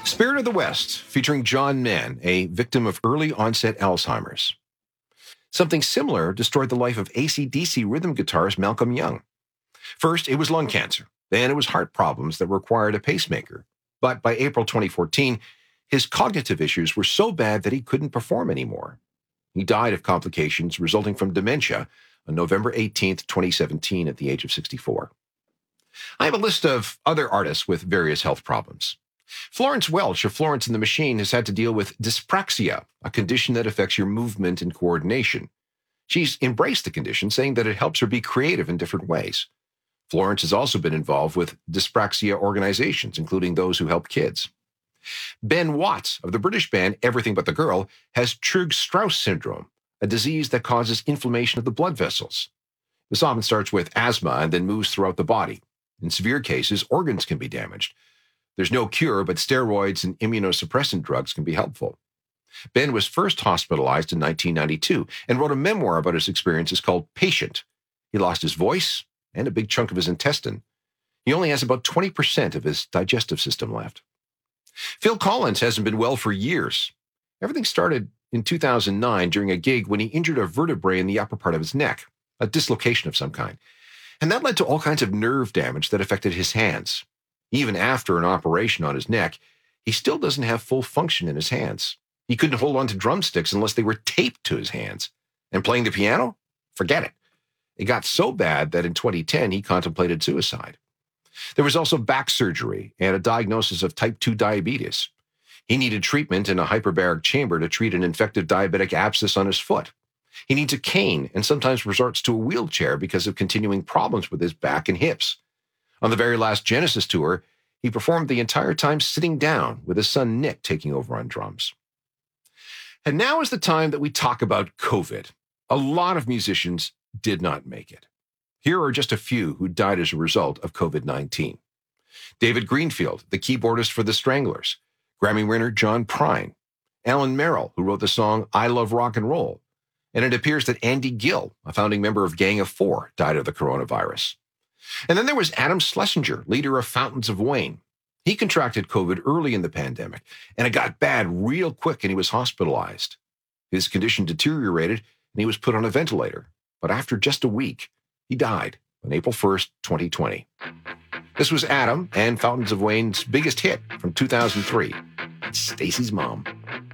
Spirit of the West, featuring John Mann, a victim of early-onset Alzheimer's. Something similar destroyed the life of AC/DC rhythm guitarist Malcolm Young. First, it was lung cancer. Then it was heart problems that required a pacemaker. But by April 2014, his cognitive issues were so bad that he couldn't perform anymore. He died of complications resulting from dementia on November 18, 2017, at the age of 64. I have a list of other artists with various health problems. Florence Welch of Florence and the Machine has had to deal with dyspraxia, a condition that affects your movement and coordination. She's embraced the condition, saying that it helps her be creative in different ways. Florence has also been involved with dyspraxia organizations, including those who help kids. Ben Watts of the British band Everything But the Girl has Churg-Strauss syndrome, a disease that causes inflammation of the blood vessels. This often starts with asthma and then moves throughout the body. In severe cases, organs can be damaged. There's no cure, but steroids and immunosuppressant drugs can be helpful. Ben was first hospitalized in 1992 and wrote a memoir about his experiences called Patient. He lost his voice and a big chunk of his intestine. He only has about 20% of his digestive system left. Phil Collins hasn't been well for years. Everything started in 2009 during a gig when he injured a vertebrae in the upper part of his neck, a dislocation of some kind. And that led to all kinds of nerve damage that affected his hands. Even after an operation on his neck, he still doesn't have full function in his hands. He couldn't hold on to drumsticks unless they were taped to his hands. And playing the piano? Forget it. It got so bad that in 2010, he contemplated suicide. There was also back surgery and a diagnosis of type 2 diabetes. He needed treatment in a hyperbaric chamber to treat an infected diabetic abscess on his foot. He needs a cane and sometimes resorts to a wheelchair because of continuing problems with his back and hips. On the very last Genesis tour, he performed the entire time sitting down with his son Nick taking over on drums. And now is the time that we talk about COVID. A lot of musicians did not make it. Here are just a few who died as a result of COVID-19. David Greenfield, the keyboardist for The Stranglers, Grammy winner John Prine, Alan Merrill, who wrote the song I Love Rock and Roll, and it appears that Andy Gill, a founding member of Gang of Four, died of the coronavirus. And then there was Adam Schlesinger, leader of Fountains of Wayne. He contracted COVID early in the pandemic, and it got bad real quick and he was hospitalized. His condition deteriorated and he was put on a ventilator. But after just a week, he died on April 1st, 2020. This was Adam and Fountains of Wayne's biggest hit from 2003, Stacy's Mom.